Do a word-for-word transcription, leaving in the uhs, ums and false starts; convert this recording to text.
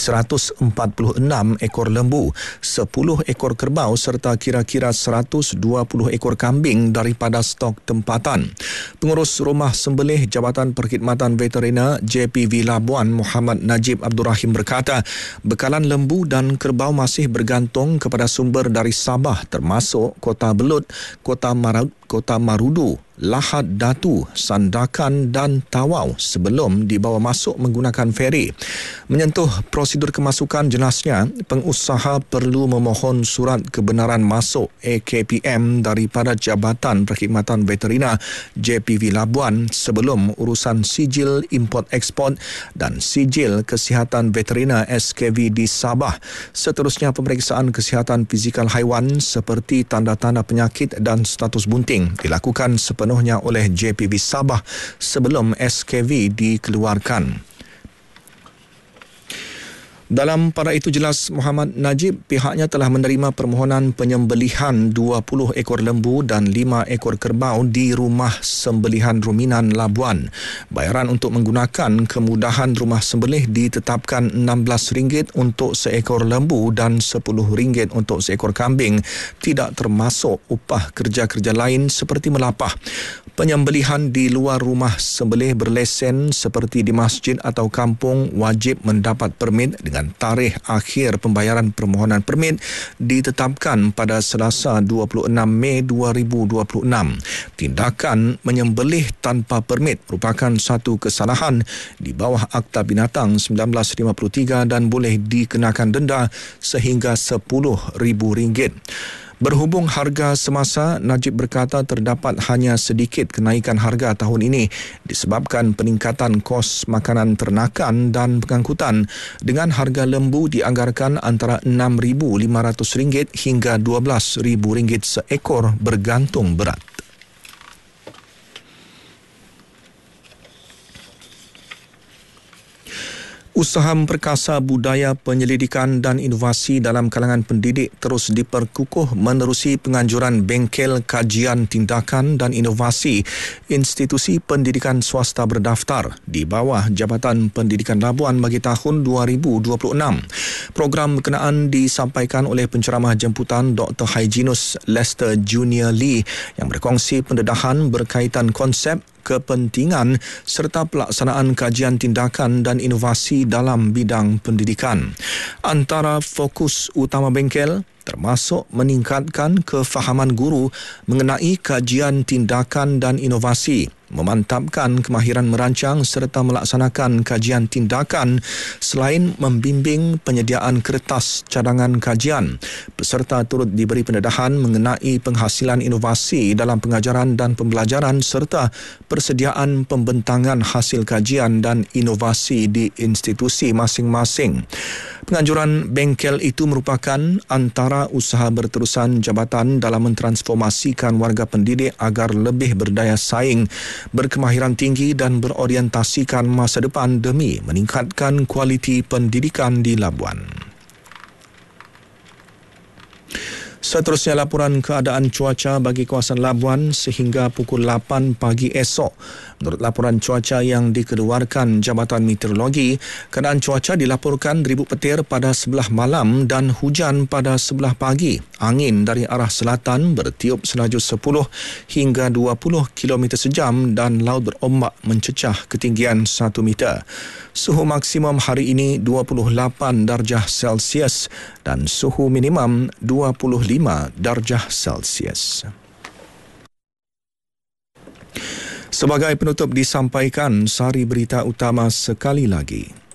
seratus empat puluh enam ekor lembu, sepuluh ekor kerbau serta kira-kira seratus dua puluh ekor kambing daripada stok tempatan. Pengurus Rumah Sembelih Jabatan Perkhidmatan Veterina J P V Labuan Muhammad Najib Abdul Rahim berkata, bekalan lembu dan kerbau masih bergantung kepada sumber dari Sabah termasuk Kota Belud, Kota Marud, Kota Marudu, Lahad Datu, Sandakan dan Tawau sebelum dibawa masuk menggunakan feri. Menyentuh prosedur kemasukan jenaznya, pengusaha perlu memohon surat kebenaran masuk A K P M daripada Jabatan Perkhidmatan Veterina J P V Labuan sebelum urusan sijil import-eksport dan sijil kesihatan veterina S K V di Sabah. Seterusnya, pemeriksaan kesihatan fizikal haiwan seperti tanda-tanda penyakit dan status bunting dilakukan sepenuhnya oleh J P V Sabah sebelum S K V dikeluarkan. Dalam pada itu jelas Muhammad Najib pihaknya telah menerima permohonan penyembelihan dua puluh ekor lembu dan lima ekor kerbau di Rumah Sembelihan Ruminan Labuan. Bayaran untuk menggunakan kemudahan rumah sembelih ditetapkan enam belas ringgit untuk seekor lembu dan sepuluh ringgit untuk seekor kambing, tidak termasuk upah kerja-kerja lain seperti melapah. Penyembelihan di luar rumah sembelih berlesen seperti di masjid atau kampung wajib mendapat permit dengan tarikh akhir pembayaran permohonan permit ditetapkan pada Selasa dua puluh enam Mei dua ribu dua puluh enam. Tindakan menyembelih tanpa permit merupakan satu kesalahan di bawah Akta Binatang seribu sembilan ratus lima puluh tiga dan boleh dikenakan denda sehingga sepuluh ribu ringgit. Berhubung harga semasa, Najib berkata terdapat hanya sedikit kenaikan harga tahun ini disebabkan peningkatan kos makanan ternakan dan pengangkutan, dengan harga lembu dianggarkan antara enam ribu lima ratus ringgit hingga dua belas ribu ringgit seekor bergantung berat. Usaha memperkasa budaya penyelidikan dan inovasi dalam kalangan pendidik terus diperkukuh menerusi penganjuran Bengkel Kajian Tindakan dan Inovasi institusi pendidikan swasta berdaftar di bawah Jabatan Pendidikan Labuan bagi tahun dua ribu dua puluh enam. Program berkenaan disampaikan oleh penceramah jemputan Doktor Hyginus Lester Junior Lee yang berkongsi pendedahan berkaitan konsep, kepentingan serta pelaksanaan kajian tindakan dan inovasi dalam bidang pendidikan. Antara fokus utama Bengkel termasuk meningkatkan kefahaman guru mengenai kajian tindakan dan inovasi, memantapkan kemahiran merancang serta melaksanakan kajian tindakan selain membimbing penyediaan kertas cadangan kajian. Peserta turut diberi pendedahan mengenai penghasilan inovasi dalam pengajaran dan pembelajaran serta persediaan pembentangan hasil kajian dan inovasi di institusi masing-masing. Penganjuran Bengkel itu merupakan antara usaha berterusan jabatan dalam mentransformasikan warga pendidik agar lebih berdaya saing, berkemahiran tinggi dan berorientasikan masa depan demi meningkatkan kualiti pendidikan di Labuan. Seterusnya, laporan keadaan cuaca bagi kawasan Labuan sehingga pukul lapan pagi esok. Menurut laporan cuaca yang dikeluarkan Jabatan Meteorologi, keadaan cuaca dilaporkan ribut petir pada sebelah malam dan hujan pada sebelah pagi. Angin dari arah selatan bertiup selaju sepuluh hingga dua puluh kilometer sejam dan laut berombak mencecah ketinggian satu meter. Suhu maksimum hari ini dua puluh lapan darjah Celsius dan suhu minimum dua puluh lima darjah Celsius. Sebagai penutup disampaikan sari berita utama sekali lagi.